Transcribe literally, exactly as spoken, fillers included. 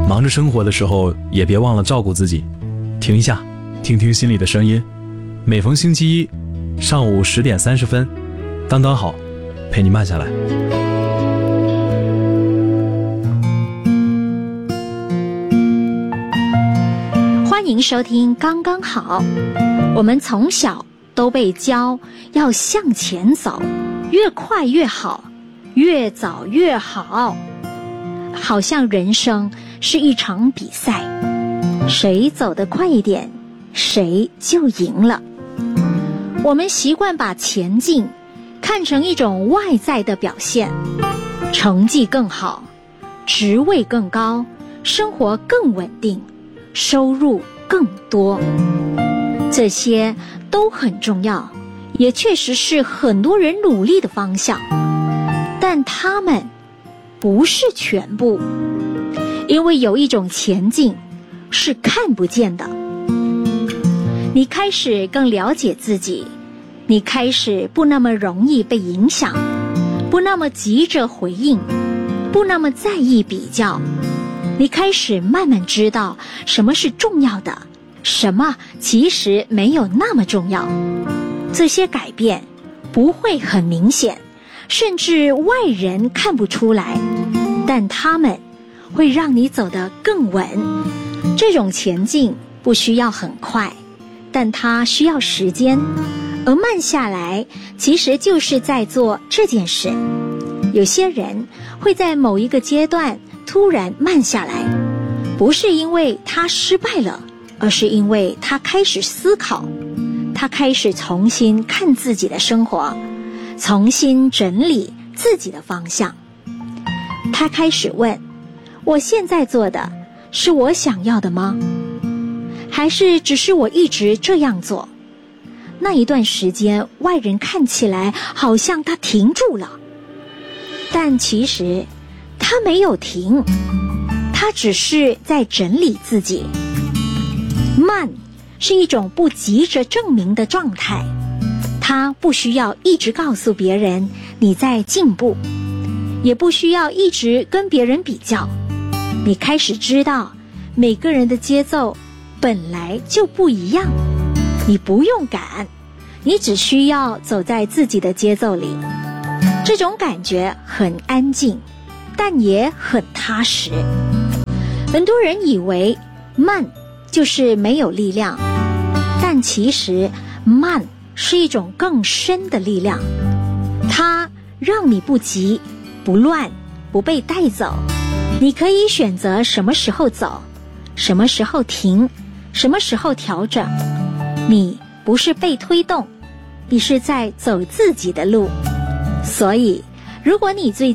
忙着生活的时候也别忘了照顾自己。停一下，听听心里的声音。每逢星期一上午十点三十分，刚刚好陪你慢下来。 欢迎收听刚刚好。我们从小都被教要向前走，越快越好，越早越好，好像人生是一场比赛，谁走得快一点，谁就赢了。我们习惯把前进看成一种外在的表现，成绩更好，职位更高，生活更稳定，收入更多，这些都很重要，也确实是很多人努力的方向，但他们不是全部，因为有一种前进是看不见的。你开始更了解自己，你开始不那么容易被影响，不那么急着回应，不那么在意比较，你开始慢慢知道什么是重要的，什么其实没有那么重要。这些改变不会很明显，甚至外人看不出来，但他们会让你走得更稳。这种前进不需要很快，但它需要时间，而慢下来其实就是在做这件事。有些人会在某一个阶段突然慢下来，不是因为他失败了，而是因为他开始思考，他开始重新看自己的生活，重新整理自己的方向。他开始问，我现在做的是我想要的吗？还是只是我一直这样做？那一段时间外人看起来好像他停住了，但其实他没有停，他只是在整理自己。慢是一种不急着证明的状态，他不需要一直告诉别人你在进步，也不需要一直跟别人比较。你开始知道每个人的节奏本来就不一样，你不用赶，你只需要走在自己的节奏里。这种感觉很安静，但也很踏实。很多人以为慢就是没有力量，但其实慢是一种更深的力量，它让你不急不乱，不被带走。你可以选择什么时候走，什么时候停，什么时候调整。你不是被推动，你是在走自己的路。所以如果你最